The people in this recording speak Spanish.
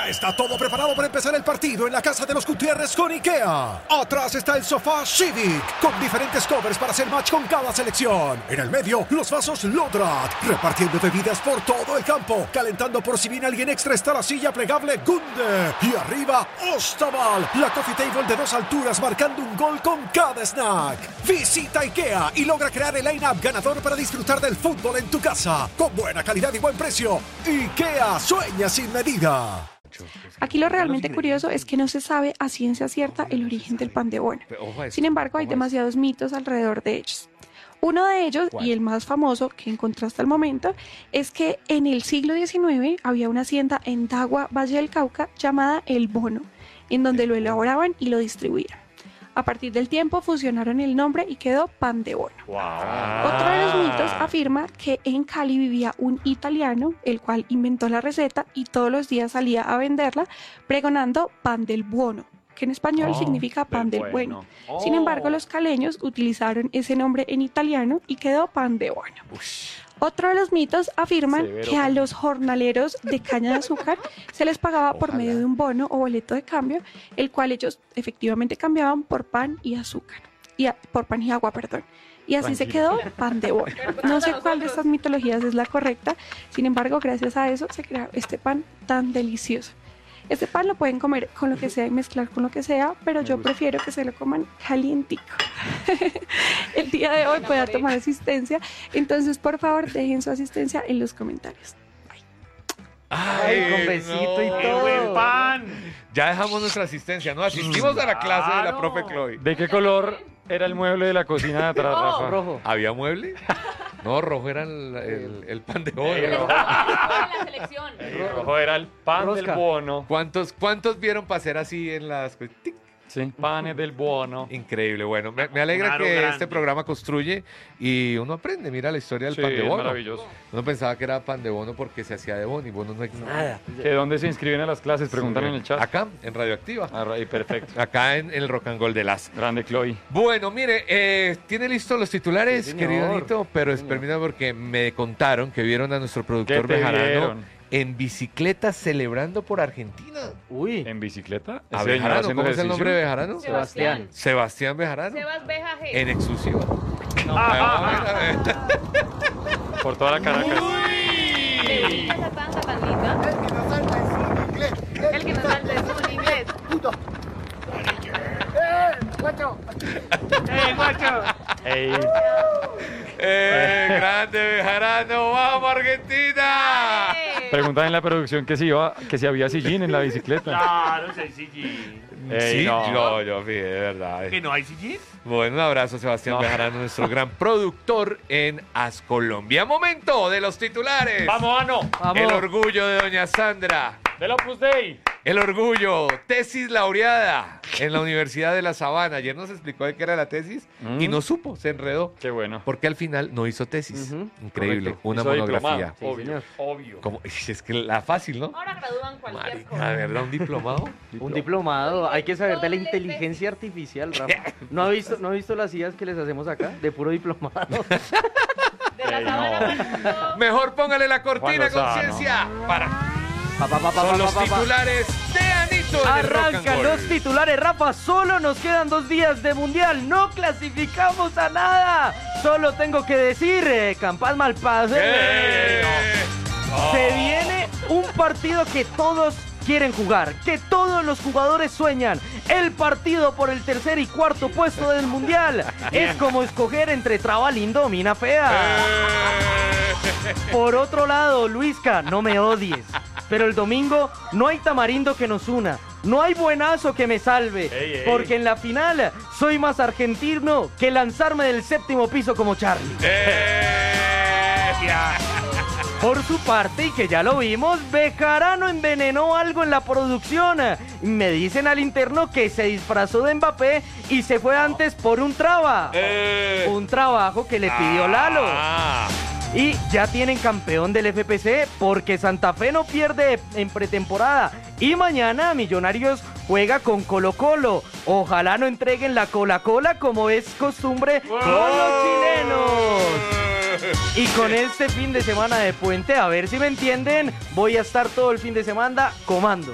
Ya está todo preparado para empezar el partido en la casa de los Gutiérrez con IKEA. Atrás está el sofá Civic, con diferentes covers para hacer match con cada selección. En el medio, los vasos Lodrat, repartiendo bebidas por todo el campo. Calentando por si viene alguien extra está la silla plegable Gunde. Y arriba, Ostaval, la coffee table de 2 alturas marcando un gol con cada snack. Visita IKEA y logra crear el line-up ganador para disfrutar del fútbol en tu casa. Con buena calidad y buen precio. IKEA sueña sin medida. Aquí lo realmente curioso es que no se sabe a ciencia cierta el origen del pan de bono. Sin embargo, hay demasiados mitos alrededor de ellos. Uno de ellos, y el más famoso que encontré hasta el momento, es que en el siglo XIX había una hacienda en Tagua, Valle del Cauca, llamada El Bono, en donde lo elaboraban y lo distribuían. A partir del tiempo fusionaron el nombre y quedó pan de bono. Otro de los mitos afirma que en Cali vivía un italiano, el cual inventó la receta y todos los días salía a venderla pregonando pan del buono, que en español significa pan del bueno. Sin embargo, los caleños utilizaron ese nombre en italiano y quedó pan de bono. Otro de los mitos afirman que a los jornaleros de caña de azúcar se les pagaba por medio de un bono o boleto de cambio, el cual ellos efectivamente cambiaban por pan y azúcar, por pan y agua, perdón. Y así se quedó pan de bono. No sé cuál de estas mitologías es la correcta, sin embargo, gracias a eso se creó este pan tan delicioso. Este pan lo pueden comer con lo que sea y mezclar con lo que sea, pero yo prefiero que se lo coman calientico. El día de hoy voy a tomar asistencia, entonces por favor dejen su asistencia en los comentarios. Ay, con besito y todo. ¡Buen pan! Ya dejamos nuestra asistencia, ¿no? Asistimos a la clase de la profe Chloe. ¿De qué color era el mueble de la cocina de atrás, Rafa? Rojo. ¿Había mueble? No, rojo era el pan de bono. La selección. El rojo era el pan del bono. ¿Cuántos vieron pasar así en las... tic? Sí, panes del bono. Increíble. Bueno, me alegra Claro, que grande. este programa construye y uno aprende. Mira la historia del pan de bono. Maravilloso. Uno pensaba que era pan de bono porque se hacía de bono y bono no existe. Nada. ¿De dónde se inscriben a las clases? Preguntan en el chat. Acá, en Radioactiva. Perfecto. Acá en el Rock and Roll de las. Grande Chloe. Bueno, mire, ¿tiene listos los titulares, Sí, señor. querido Nito? Pero Sí, permítame porque me contaron que vieron a nuestro ¿Qué productor te Bejarano vieron? en bicicleta celebrando por Argentina. Uy. ¿En bicicleta? ¿A ¿Ese señor Bejarano? haciendo ¿Cómo es el nombre de ejercicio? Bejarano? Sebastián. Sebastián Bejarano. Sebas Bejaje. En exclusiva. Por toda la Caracas. ¿Te gusta esa danza tan linda? El que no salta es un inglés. Ey, Grande Bejarano, ¡vamos Argentina! preguntan en la producción que si había sillín en la bicicleta. Claro, sí, sí. Ey, Sí, no. yo, fíjate, de verdad. ¿Que no hay sillín? Bueno, un abrazo, Sebastián No. Bejarano, nuestro gran productor en Ascolombia. Momento de los titulares. ¡Vamos, Ano! El orgullo de doña Sandra. ¡Del Opus Dei! El orgullo, tesis laureada en la Universidad de La Sabana. Ayer nos explicó de qué era la tesis y no supo, se enredó. Qué bueno. Porque al final no hizo tesis. Increíble, Correcto. una Hizo monografía. diplomado. Sí, Obvio, señor. obvio. Como, es que la fácil, ¿no? Ahora gradúan cualquier Marica, cosa. ¿de verdad un diplomado? Un diplomado. Hay que saber de la inteligencia artificial, Rafa. ¿No ha visto las ideas que les hacemos acá? De puro diplomado. De la Ey, sabana no. Francisco. Mejor póngale la cortina, Juan Lozano. conciencia. Para. Pa, pa, pa, pa, Son pa, los pa, pa. titulares de Anito en el Rock and Arrancan Roll. los titulares, Rafa. Solo nos quedan 2 días de mundial. No clasificamos a nada. Solo tengo que decir, Campas Malpase. Se viene un partido que todos quieren jugar, que todos los jugadores sueñan. El partido por el 3er y 4.º puesto del mundial. Es como escoger entre traba lindo o mina fea. Por otro lado, Luisca, no me odies, pero el domingo no hay tamarindo que nos una, no hay buenazo que me salve, Ey, ey. porque en la final soy más argentino que lanzarme del 7º piso como Charlie. Por su parte, y que ya lo vimos, Bejarano envenenó algo en la producción. Me dicen al interno que se disfrazó de Mbappé y se fue antes por un traba. Un trabajo que le pidió Lalo. Y ya tienen campeón del FPC porque Santa Fe no pierde en pretemporada. Y mañana Millonarios juega con Colo Colo. Ojalá no entreguen la cola como es costumbre con los chilenos. Y con este fin de semana de puente, a ver si me entienden, voy a estar todo el fin de semana comando.